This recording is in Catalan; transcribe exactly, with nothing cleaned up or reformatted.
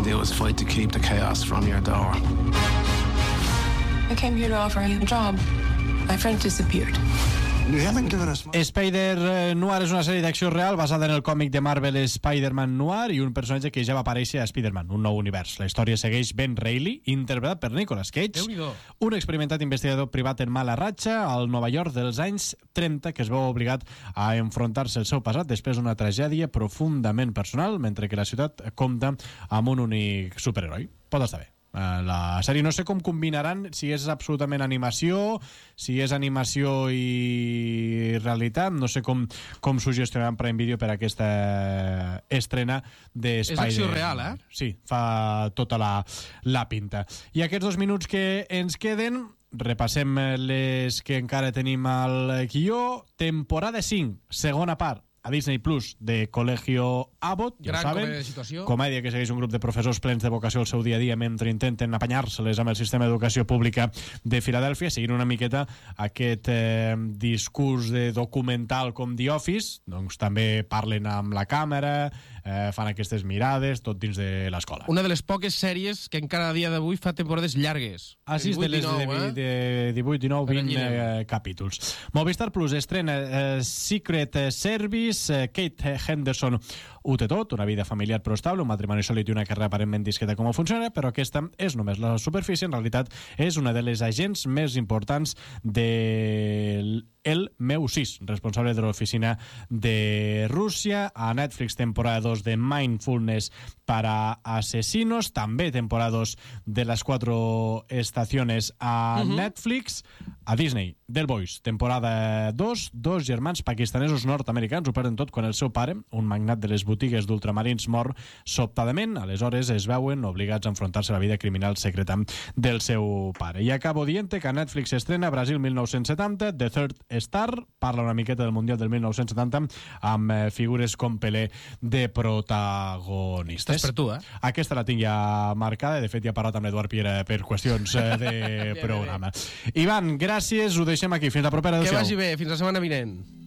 can do is fight to keep the chaos from your door. I came here to offer you a job. My friend disappeared. Spider Noir és una sèrie d'acció real basada en el còmic de Marvel Spider-Man Noir i un personatge que ja va aparèixer a Spider-Man, un nou univers. La història segueix Ben Reilly, interpretat per Nicolas Cage, un experimentat investigador privat en mala ratxa al Nova York dels anys trenta que es veu obligat a enfrontar-se al seu passat després d'una tragèdia profundament personal, mentre que la ciutat compta amb un únic superheroi. Pot estar bé. La sèrie no sé com combinaran, si és absolutament animació, si és animació i realitat, no sé com, com s'ho gestionaran Prime Video per aquesta estrena de Spider-Man. És acció real, eh? Sí, fa tota la, la pinta. I aquests dos minuts que ens queden, repassem les que encara tenim al guió. Temporada cinc, segona part, a Disney Plus, de Colegio Abbott, ja Gran ho saben, comèdia de situació. comèdia que segueix un grup de professors plens de vocació al seu dia a dia mentre intenten apanyar-se-les amb el sistema d'educació pública de Filadèlfia, seguint una miqueta aquest eh, discurs de documental com The Office. Doncs també parlen amb la càmera, eh, fan aquestes mirades, tot dins de l'escola. Una de les poques sèries que encara a dia d'avui fa temporades llargues. Ah, sí, de les divuit, de, eh? de divuit, dinou, Per vint aquí anem. eh, capítols. Movistar Plus estrena eh, Secret Service. eh, Kate Henderson ho té tot, una vida familiar però estable, un matrimoni sòlid i una carrera aparentment discreta com funciona, però aquesta és només la superfície. En realitat és una de les agents més importants de el meu sis, responsable de l'oficina de Rússia. A Netflix, temporada dos de Mindfulness para asesinos, també temporada dos de las cuatro estaciones a uh-huh. Netflix. A Disney, Del Boys, temporada dos, dos germans pakistanesos nord-americans ho perden tot quan el seu pare, un magnat de les botigues d'ultramarins, mor sobtadament. Aleshores es veuen obligats a enfrontar-se a la vida criminal secreta del seu pare. I acabo dient que a Netflix estrena Brasil mil nou-cents setanta, The Third Star, parla una miqueta del Mundial del mil nou-cents setanta amb eh, figures com Pelé de protagonistes. Estàs per tu, eh? Aquesta la tinc ja marcada, de fet ja he parlat amb l'Eduard Piera per qüestions eh, de programa. Ivan, gràcies, ho deixem aquí, fins la propera. Que Adéu-siau. vagi bé, fins la setmana vinent.